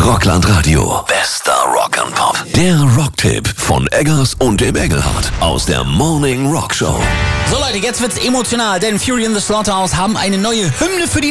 Rockland Radio. Bester Rock and Pop. Der Rocktipp von Eggers und dem Engelhardt aus der Morning Rock Show. So Leute, jetzt wird's emotional, denn Fury in the Slaughterhouse haben eine neue Hymne für die